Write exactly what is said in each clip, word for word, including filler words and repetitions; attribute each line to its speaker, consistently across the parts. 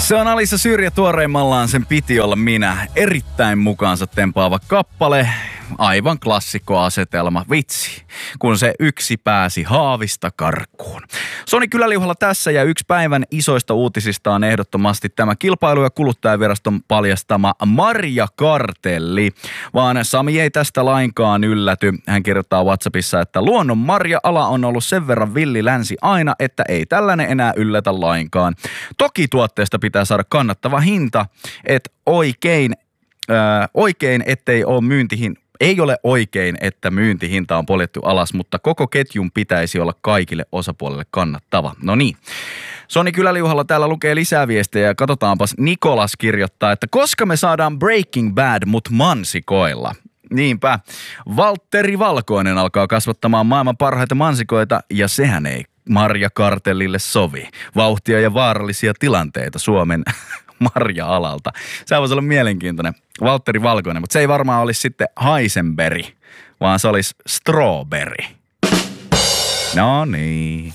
Speaker 1: Se on Alissa Syrjä tuoreimmallaan, sen piti olla minä. Erittäin mukaansa tempaava kappale. Aivan klassikkoasetelma. Vitsi, kun se yksi pääsi haavista karkuun. Soni Kyläliuhalla tässä ja yksi päivän isoista uutisista on ehdottomasti tämä Kilpailu- ja kuluttajaviraston paljastama marjakartelli. Vaan Sami ei tästä lainkaan ylläty. Hän kirjoittaa WhatsAppissa, että luonnon marja-ala on ollut sen verran villi länsi aina, että ei tällainen enää yllätä lainkaan. Toki tuotteesta pitää saada kannattava hinta, että oikein, äh, oikein ettei ole myyntihin Ei ole oikein, että myyntihinta on poljettu alas, mutta koko ketjun pitäisi olla kaikille osapuolille kannattava. No niin. Soni Kyläliuhalla täällä lukee lisää viestejä ja katsotaanpas. Nikolas kirjoittaa, että koska me saadaan Breaking Bad mut mansikoilla. Niinpä. Valtteri Valkoinen alkaa kasvattamaan maailman parhaita mansikoita ja sehän ei marjakartellille sovi. Vauhtia ja vaarallisia tilanteita Suomen marja-alalta. Se voisi olla mielenkiintoinen. Valtteri Valkoinen, mutta se ei varmaan olisi sitten Heisenberg, vaan se olisi Strawberry. No niin.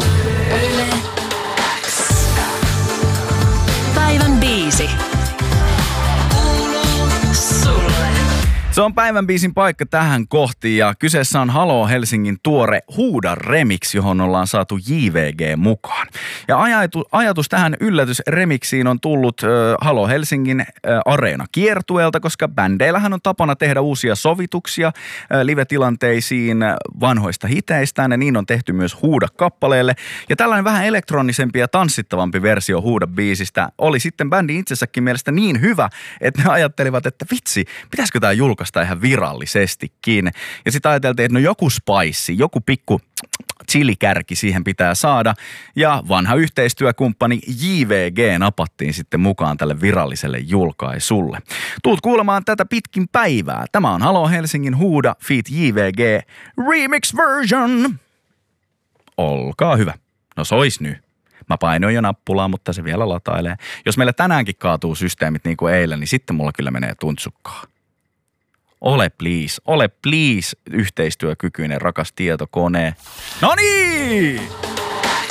Speaker 2: Päivän biisi.
Speaker 1: Se on päivän biisin paikka tähän kohtiin ja kyseessä on Halo Helsingin tuore Huuda remix, johon ollaan saatu J V G mukaan. Ja ajatu, ajatus tähän yllätysremixiin on tullut äh, Halo Helsingin äh, Areena-kiertueelta, koska bändeillähän on tapana tehdä uusia sovituksia äh, live-tilanteisiin vanhoista hiteistään ja niin on tehty myös Huuda-kappaleelle. Ja tällainen vähän elektronisempi ja tanssittavampi versio Huuda-biisistä oli sitten bändin itsessäkin mielestä niin hyvä, että ne ajattelivat, että vitsi, pitäisikö tämä julkaista ihan virallisestikin. Ja sitten ajateltiin, että no joku spice, joku pikku chilikärki siihen pitää saada. Ja vanha yhteistyökumppani J V G napattiin sitten mukaan tälle viralliselle julkaisulle. Tuut kuulemaan tätä pitkin päivää. Tämä on Halo Helsingin Huuda feat. J V G Remix Version. Olkaa hyvä. No sois nyt. Mä painoin jo nappulaa, mutta se vielä latailee. Jos meillä tänäänkin kaatuu systeemit niin kuin eilen, niin sitten mulla kyllä menee tuntsukkaa. Ole please, ole please yhteistyökykyinen rakas tietokone. No niin!